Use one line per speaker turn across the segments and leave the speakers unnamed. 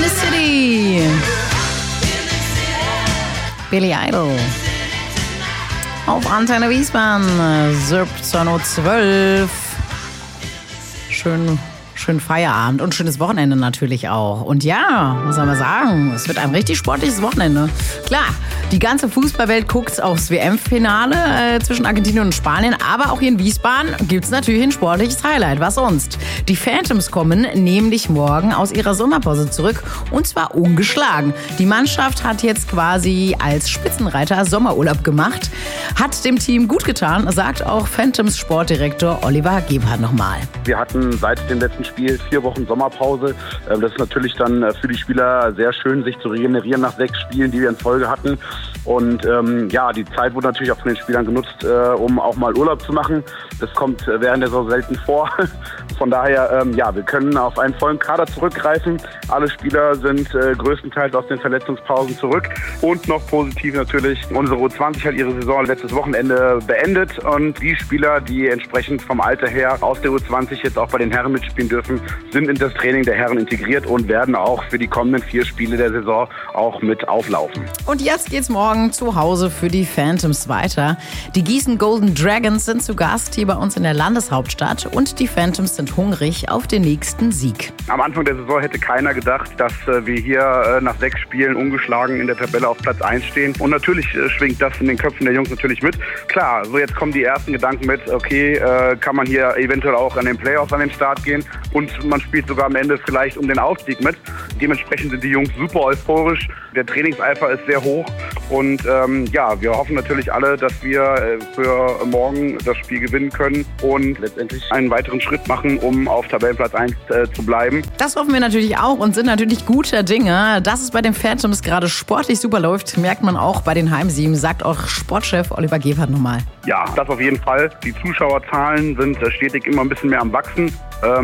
the City. Billy Idol. Auf Antenne Wiesbaden, 17:12 Uhr. Schön Feierabend und schönes Wochenende natürlich auch. Und ja, was soll man sagen? Es wird ein richtig sportliches Wochenende. Klar, die ganze Fußballwelt guckt aufs WM-Finale zwischen Argentinien und Spanien. Aber auch hier in Wiesbaden gibt es natürlich ein sportliches Highlight. Was sonst? Die Phantoms kommen nämlich morgen aus ihrer Sommerpause zurück. Und zwar ungeschlagen. Die Mannschaft hat jetzt quasi als Spitzenreiter Sommerurlaub gemacht. Hat dem Team gut getan, sagt auch Phantoms Sportdirektor Oliver Gebhardt nochmal.
Wir hatten seit dem letzten Spiel 4 Wochen Sommerpause. Das ist natürlich dann für die Spieler sehr schön, sich zu regenerieren nach 6 Spielen, die wir in Folge hatten. Und die Zeit wurde natürlich auch von den Spielern genutzt, um auch mal Urlaub zu machen. Das kommt während der Saison selten vor. Von daher, wir können auf einen vollen Kader zurückgreifen. Alle Spieler sind größtenteils aus den Verletzungspausen zurück. Und noch positiv natürlich, unsere U20 hat ihre Saison letztes Wochenende beendet. Und die Spieler, die entsprechend vom Alter her aus der U20 jetzt auch bei den Herren mitspielen dürfen, sind in das Training der Herren integriert und werden auch für die kommenden 4 Spiele der Saison auch mit auflaufen.
Und jetzt geht's morgen zu Hause für die Phantoms weiter. Die Gießen Golden Dragons sind zu Gast hier bei uns in der Landeshauptstadt und die Phantoms sind hungrig auf den nächsten Sieg.
Am Anfang der Saison hätte keiner gedacht, dass wir hier nach 6 Spielen ungeschlagen in der Tabelle auf Platz 1 stehen. Und natürlich schwingt das in den Köpfen der Jungs natürlich mit. Klar, so jetzt kommen die ersten Gedanken mit, okay, kann man hier eventuell auch an den Playoffs an den Start gehen und man spielt sogar am Ende vielleicht um den Aufstieg mit. Dementsprechend sind die Jungs super euphorisch. Der Trainingseifer ist sehr hoch und wir hoffen natürlich alle, dass wir für morgen das Spiel gewinnen können und letztendlich einen weiteren Schritt machen, um auf Tabellenplatz 1 zu bleiben.
Das hoffen wir natürlich auch und sind natürlich guter Dinge. Dass es bei den Phantoms gerade sportlich super läuft, merkt man auch bei den Heimsiegen, sagt auch Sportchef Oliver Gebhardt nochmal.
Ja, das auf jeden Fall. Die Zuschauerzahlen sind stetig immer ein bisschen mehr am Wachsen.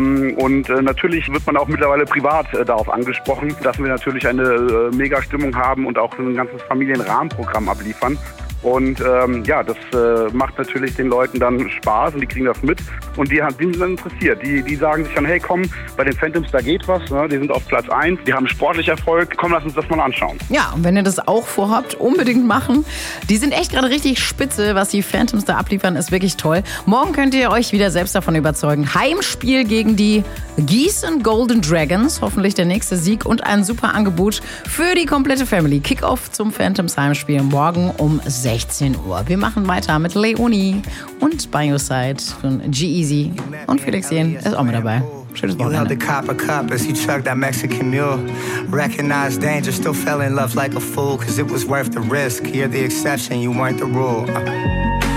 Und natürlich wird man auch mittlerweile privat darauf angesprochen, dass wir natürlich eine Mega-Stimmung haben und auch ein ganzes Familienrahmenprogramm abliefern. Und das macht natürlich den Leuten dann Spaß und die kriegen das mit und die sind dann interessiert. Die sagen sich dann, hey komm, bei den Phantoms, da geht was, ne? Die sind auf Platz 1, die haben sportlich Erfolg, komm, lass uns das mal anschauen.
Ja, und wenn ihr das auch vorhabt, unbedingt machen. Die sind echt gerade richtig spitze, was die Phantoms da abliefern, ist wirklich toll. Morgen könnt ihr euch wieder selbst davon überzeugen. Heimspiel gegen die Gießen Golden Dragons, hoffentlich der nächste Sieg und ein super Angebot für die komplette Family. Kickoff zum Phantoms Heimspiel morgen um 16 Uhr. Wir machen weiter mit Leonie und Bioside von G-Eazy und Felix Jähn ist auch mit dabei. Schönes
You held the
Wochenende.
copper cup as you chugged that Mexican mule. Recognized danger, still fell in love like a fool, cause it was worth the risk. You're the exception, you weren't the rule.